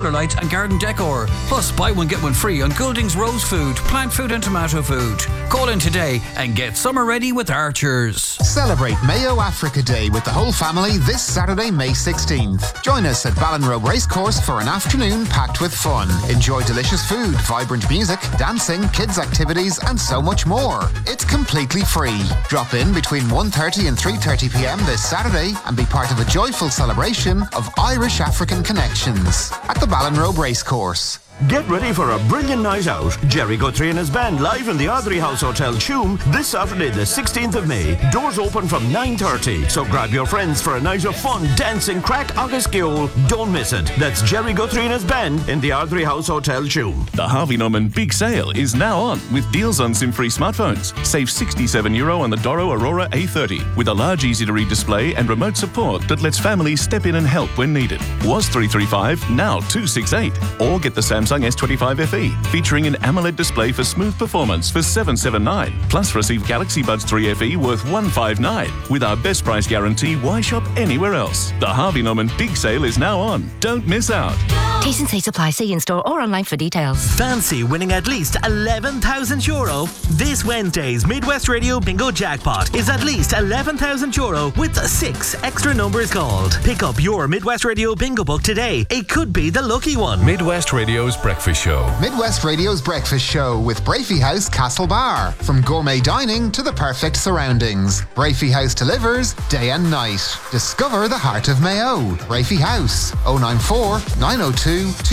solar lights and garden decor. Plus, buy one get one free on Goulding's Rose Food, plant food and tomato food. Call in today and get summer ready with Archers. Celebrate Mayo Africa Day with the whole family this Saturday, May 16th. Join us at Ballinrobe Racecourse for an afternoon packed with fun. Enjoy delicious food, vibrant music, dancing, kids' activities and so much more. It's completely free. Drop in between 1:30 and 3:30 p.m. this Saturday and be part of a joyful celebration of Irish-African connections at the Ballinrobe Racecourse. Get ready for a brilliant night out. Jerry Guthrie and his band live in the Ardrey House Hotel, Tuam, this Saturday the 16th of May. Doors open from 9:30, so grab your friends for a night of fun, dancing, crack, agus giol. Don't miss it. That's Jerry Guthrie and his band in the Ardrey House Hotel, Tuam. The Harvey Norman Big Sale is now on with deals on SIM-free smartphones. Save €67 on the Doro Aurora A30 with a large easy-to-read display and remote support that lets families step in and help when needed. Was $335, now $268. Or get the Samsung S25 FE, featuring an AMOLED display for smooth performance for $779. Plus receive Galaxy Buds 3 FE worth $159. With our best price guarantee, why shop anywhere else? The Harvey Norman Big Sale is now on. Don't miss out. T's and C's apply. See in store or online for details. Fancy winning at least €11,000? This Wednesday's Midwest Radio Bingo Jackpot is at least €11,000 with 6 extra numbers called. Pick up your Midwest Radio Bingo book today. It could be the lucky one. Midwest Radio's Breakfast Show. Midwest Radio's Breakfast Show with Brafey House Castle Bar. From gourmet dining to the perfect surroundings, Brafey House delivers day and night. Discover the heart of Mayo. Brafey House, 094 902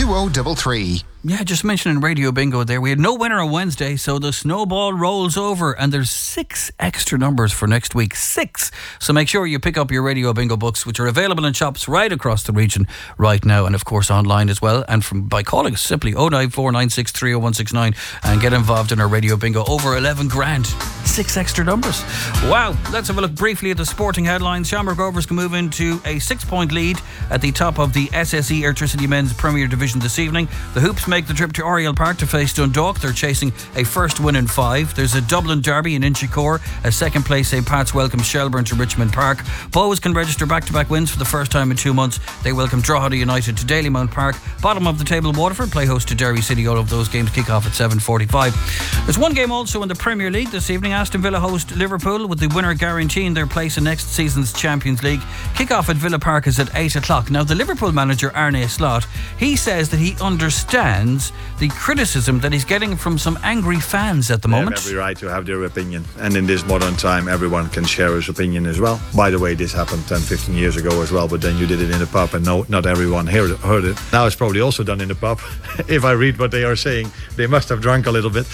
2033. Yeah, just mentioning Radio Bingo there. We had no winner on Wednesday, so the snowball rolls over and there's 6 extra numbers for next week. 6! So make sure you pick up your Radio Bingo books, which are available in shops right across the region right now, and of course online as well. And by calling us simply 094 963 0169 and get involved in our Radio Bingo. Over 11 grand. 6 extra numbers. Wow. Let's have a look briefly at the sporting headlines. Shamrock Rovers can move into a 6-point lead at the top of the SSE Airtricity Men's Premier Division this evening. The Hoops make the trip to Oriel Park to face Dundalk. They're chasing a first win in 5. There's a Dublin derby in Inchicore. A second place St. Pat's welcomes Shelburne to Richmond Park. Bows can register back-to-back wins for the first time in 2 months. They welcome Drogheda United to Dalymount Park. Bottom of the table, Waterford play host to Derry City. All of those games kick off at 7:45. There's one game also in the Premier League this evening. Aston Villa host Liverpool, with the winner guaranteeing their place in next season's Champions League. Kick-off at Villa Park is at 8 o'clock. Now, the Liverpool manager, Arne Slot, he says that he understands the criticism that he's getting from some angry fans at the moment. They have every right to have their opinion, and in this modern time everyone can share his opinion as well. By the way, this happened 10-15 years ago as well, but then you did it in the pub and not everyone heard it. Now it's probably also done in the pub. If I read what they are saying, they must have drunk a little bit.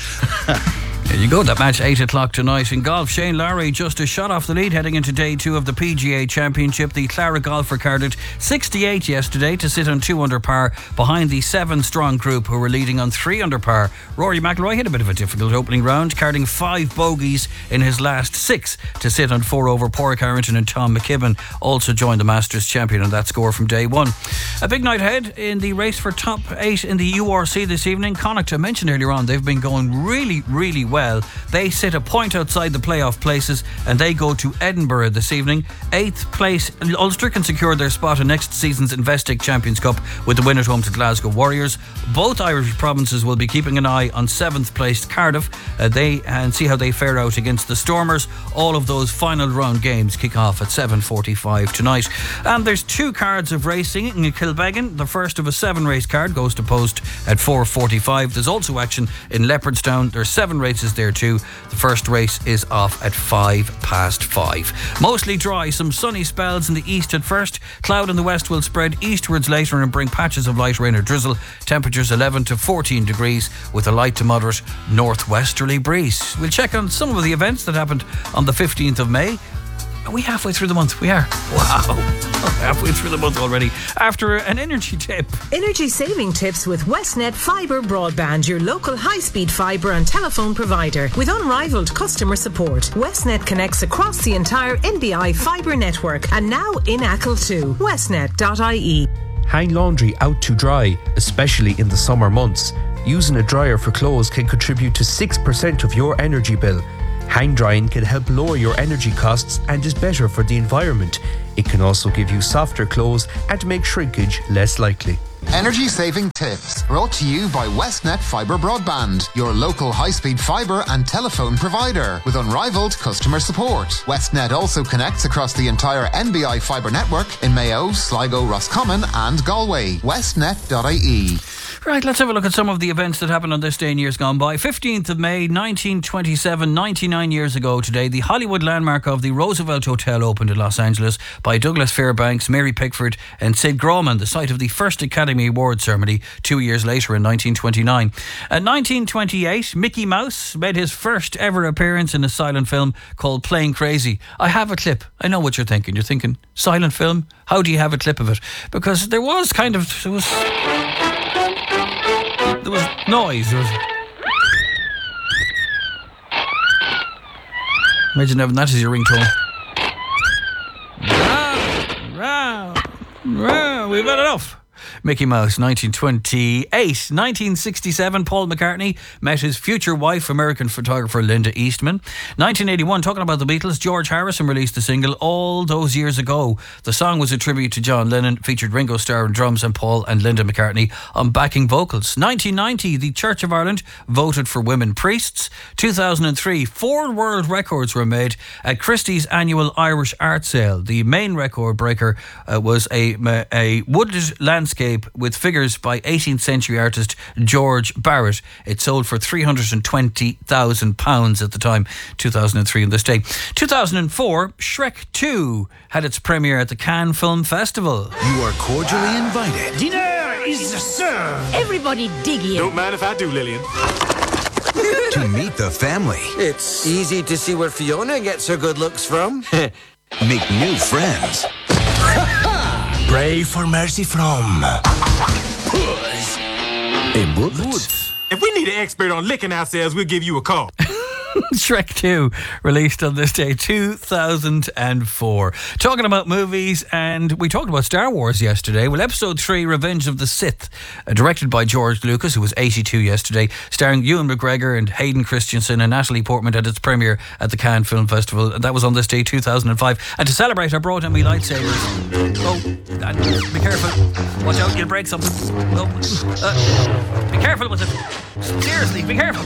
There you go, that match 8 o'clock tonight. In golf, Shane Lowry just a shot off the lead heading into day 2 of the PGA Championship. The Clara golfer carded 68 yesterday to sit on 2 under par behind the 7-strong group who were leading on 3 under par. Rory McIlroy had a bit of a difficult opening round, carding 5 bogeys in his last 6 to sit on 4 over. Padraig Harrington and Tom McKibben also joined the Masters champion on that score from day 1. A big night ahead in the race for top 8 in the URC this evening. Connacht, I mentioned earlier on, they've been going really, really well. They sit a point outside the playoff places and they go to Edinburgh this evening. 8th place, Ulster can secure their spot in next season's Investec Champions Cup with the win at home to Glasgow Warriors. Both Irish provinces will be keeping an eye on 7th placed Cardiff and see how they fare out against the Stormers. All of those final round games kick off at 7:45 tonight. And there's 2 cards of racing in Kilbeggan. The first of a 7 race card goes to post at 4:45. There's also action in Leopardstown. There's 7 races there too. The first race is off at 5:05. Mostly dry, some sunny spells in the east at first. Cloud in the west will spread eastwards later and bring patches of light rain or drizzle. Temperatures 11 to 14 degrees with a light to moderate northwesterly breeze. We'll check on some of the events that happened on the 15th of May. Are we halfway through the month? We are. Wow. Halfway through the month already. After an energy tip. Energy saving tips with Westnet Fibre Broadband, your local high-speed fibre and telephone provider. With unrivaled customer support, Westnet connects across the entire NBI fibre network and now in Achill too. Westnet.ie. Hang laundry out to dry, especially in the summer months. Using a dryer for clothes can contribute to 6% of your energy bill. Hang drying can help lower your energy costs and is better for the environment. It can also give you softer clothes and make shrinkage less likely. Energy-saving tips brought to you by Westnet Fibre Broadband, your local high-speed fibre and telephone provider with unrivaled customer support. Westnet also connects across the entire NBI fibre network in Mayo, Sligo, Roscommon and Galway. Westnet.ie. Right, let's have a look at some of the events that happened on this day in years gone by. 15th of May 1927, 99 years ago today, the Hollywood landmark of the Roosevelt Hotel opened in Los Angeles by Douglas Fairbanks, Mary Pickford and Sid Grauman, the site of the first Academy Award ceremony 2 years later in 1929. At 1928, Mickey Mouse made his first ever appearance in a silent film called Playing Crazy. I have a clip. I know what you're thinking. You're thinking, silent film? How do you have a clip of it? Because there was noise. Imagine having that as your ringtone. We've had enough. Mickey Mouse, 1928. 1967, Paul McCartney met his future wife, American photographer Linda Eastman. 1981, talking about the Beatles, George Harrison released the single All Those Years Ago. The song was a tribute to John Lennon, featured Ringo Starr on drums and Paul and Linda McCartney on backing vocals. 1990, the Church of Ireland voted for women priests. 2003, 4 world records were made at Christie's annual Irish art sale. The main record breaker was a wooded landscape with figures by 18th century artist George Barrett. It sold for £320,000 at the time, 2003 on this day. 2004, Shrek 2 had its premiere at the Cannes Film Festival. You are cordially invited. Dinner is served. Everybody dig in. Don't mind if I do, Lillian. To meet the family. It's easy to see where Fiona gets her good looks from. Make new friends. Pray for mercy from Puss in Boots. If we need an expert on licking ourselves, we'll give you a call. Shrek 2, released on this day, 2004. Talking about movies, and we talked about Star Wars yesterday. Well, Episode 3, Revenge of the Sith, directed by George Lucas, who was 82 yesterday, starring Ewan McGregor and Hayden Christensen and Natalie Portman at its premiere at the Cannes Film Festival. That was on this day, 2005. And to celebrate, I brought in my lightsabers. Oh, be careful. Watch out, you'll break something. Oh, be careful with it. Seriously, be careful.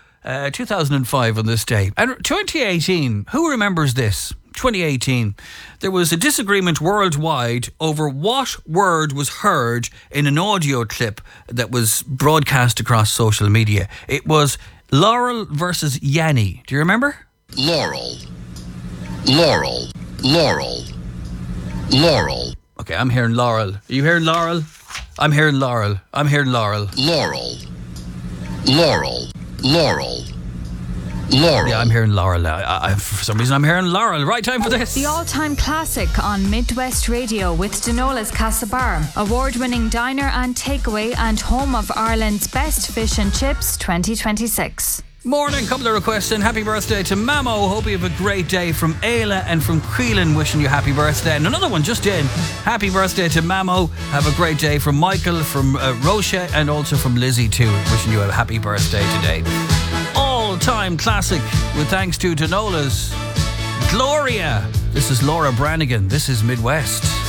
2005 on this day. And 2018, who remembers this? 2018, there was a disagreement worldwide over what word was heard in an audio clip that was broadcast across social media. It was Laurel versus Yanny. Do you remember? Laurel. Laurel. Laurel. Laurel. Okay, I'm hearing Laurel. Are you hearing Laurel? I'm hearing Laurel. I'm hearing Laurel. Laurel. Laurel. Laurel. Laurel. Yeah, I'm hearing Laurel. For some reason, I'm hearing Laurel. Right time for this. The all-time classic on Midwest Radio with Denola's Castlebar, award-winning diner and takeaway and home of Ireland's best fish and chips 2026. Morning, couple of requests in. Happy birthday to Mamo. Hope you have a great day from Ayla and from Queelan, wishing you happy birthday. And another one just in. Happy birthday to Mamo. Have a great day from Michael, from Rocha, and also from Lizzie too. Wishing you a happy birthday today. All-time classic with thanks to Denola's Gloria. This is Laura Branigan. This is Midwest.